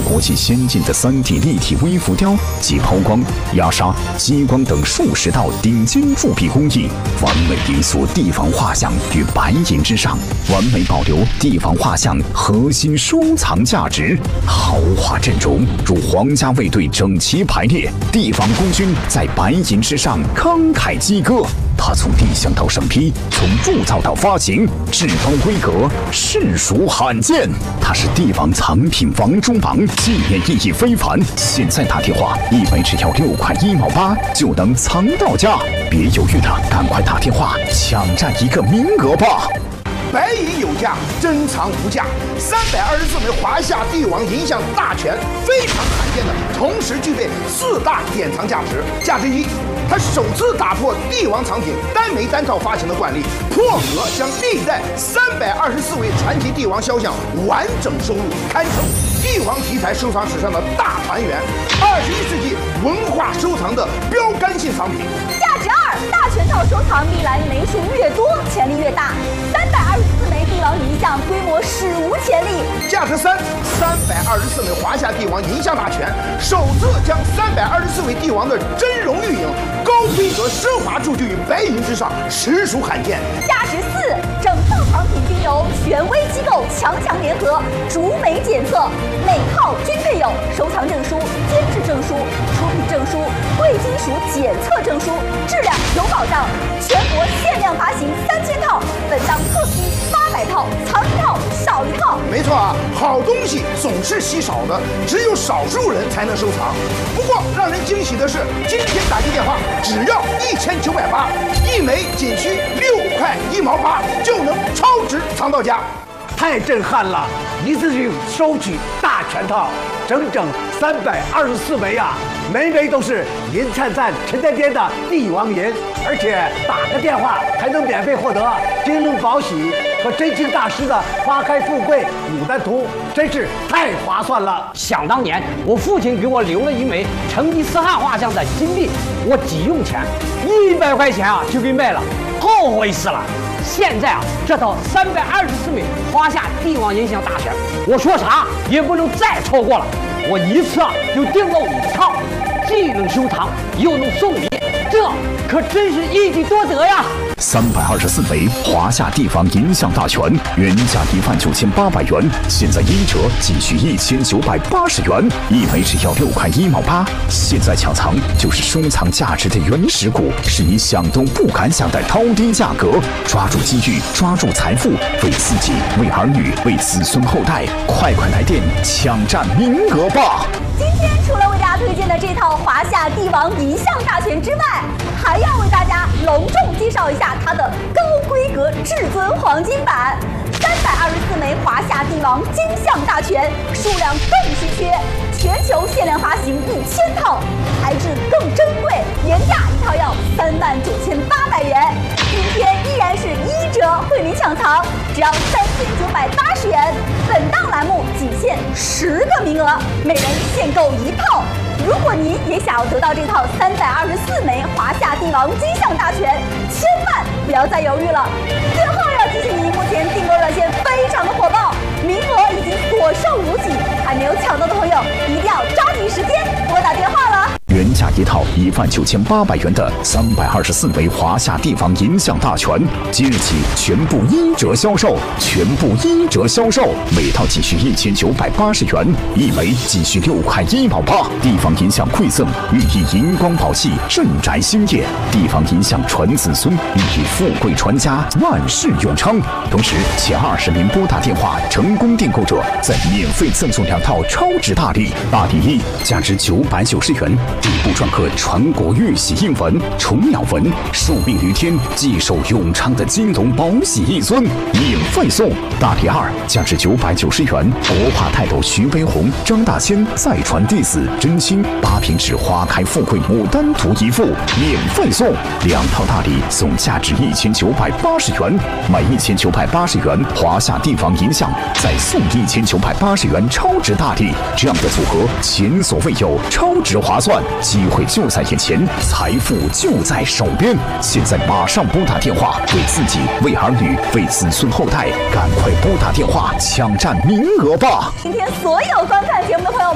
国际先进的3D 立体微浮雕及抛光、压砂、激光等数十道顶尖铸币工艺，完美凝塑地方画像于白银之上，完美保留地方画像核心收藏价值。豪华阵容如皇家卫队整齐排列，地方功勋在白银之上慷慨激歌。它从立项到审批，从铸造到发行，至高规格，实属罕见。它是地方藏品王中王，纪念意义非凡。现在打电话，1枚只要6块1毛8就能藏到家，别犹豫了，赶快打电话抢占一个名额吧！ 白银有价，珍藏无价。324枚华夏帝王银像大全，非常罕见的，同时具备4大典藏价值。价值1，它首次打破帝王藏品单枚单套发行的惯例，破格将历代324位传奇帝王肖像完整收录，堪称帝王题材收藏史上的大团圆，21世纪文化收藏的标杆性藏品。 价值2，大全套收藏历来枚数越多，潜力越大。324枚帝王银像规模史无前例。 价值3，324枚华夏帝王银像大全，首次将324位帝王的真容玉影高规格奢华铸就于白银之上，实属罕见。 价值4，整套藏品均由权威机构强联合，逐枚检测，每套均配有收藏证书、监制证书、出品证书、贵金属检测证书，质量有保障。全国限量发行3000套，本档特批800套，藏一套少一套。 没错啊，好东西总是稀少的，只有少数人才能收藏。不过让人惊喜的是，今天打进电话只要1980，1枚仅需6块1毛8就能超值藏到家。 太震撼了！一次性收取大全套，整324枚啊，枚枚都是银灿灿、沉甸甸的帝王银，而且打个电话还能免费获得京东宝玺和真卿大师的《花开富贵牡丹图》，真是太划算了。 想当年，我父亲给我留了1枚成吉思汗画像的金币，我急用钱，100块钱啊就给卖了，后悔死了。现在啊，这套324枚华夏帝王银像大全，我说啥也不能再超过了。我一次啊就订了5套，既能收藏又能送礼，这可真是一举多得呀 ！324枚华夏帝王银像大全，原价19800元，现在1折仅需1980元，1枚只要6块1毛8。现在抢藏就是收藏价值的原始股，是你想都不敢想的超低价格。抓住机遇，抓住财富，为自己、为儿女、为子孙后代，快来电抢占名额吧！ 今天除了为大家推荐的这套华夏帝王银像大全之外，还要为大家隆重介绍一下它的高规格至尊黄金版。324枚华夏帝王金像大全，数量更稀缺，全球限量发行1000套，材质更珍贵，原价一套要39800元，今天依然是1折惠您抢藏，只要3980元。本档栏目仅限10个名额，每人限购1套。如果您也想要得到这套324枚华夏帝王金像大全，千万不要再犹豫了。最后要提醒您，目前订购热线非常的火爆，名额已经所剩无几，还没有抢到的朋友一定要抓紧时间拨打电话了。 原价一套19800元的324枚华夏帝王银像大全，即日起全部1折销售，每套仅需1980元，1枚仅需6块1毛8。地方银像馈赠，寓意银光宝气，镇宅兴业；地方银像传子孙，寓意富贵传家，万事永昌。同时，前20名拨打电话成功订购者，再免费赠送2套超值大礼。大礼1，价值990元。底部篆刻传国玉玺印文、虫鸟纹，寿命于天，继寿永昌的金龙宝玺一尊，免费送。大礼2，价值990元，国画泰斗徐悲鸿、张大千再传弟子真卿8品纸花开富贵牡丹图1幅，免费送。2套大礼送价值1980元，买1980元华夏帝王银像，再送1980元超值大礼，这样的组合前所未有，超值划算。机会就在眼前，财富就在手边。现在马上拨打电话，为自己、为儿女、为子孙后代，赶快拨打电话抢占名额吧！ 今天所有观看节目的朋友们。